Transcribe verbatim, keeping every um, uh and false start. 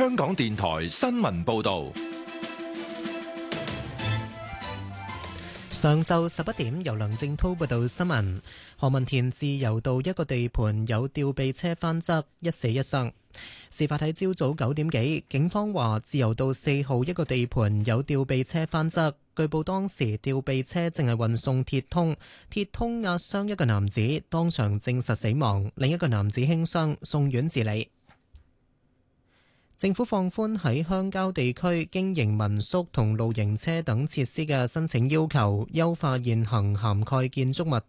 香港電台新聞報道。 上晝十一點，由梁正濤報道新聞。何文田自由道一個地盤有吊臂車翻側，一死一傷。事發喺朝早九點幾，警方話自由道四號一個地盤有吊臂車翻側，據報當時吊臂車正係運送鐵通，鐵通壓傷一個男子，當場證實死亡，另一個男子輕傷，送院治理。政府放寬喺鄉郊地區經營民宿同露營車等設施嘅申請要求，優化現行涵蓋建築物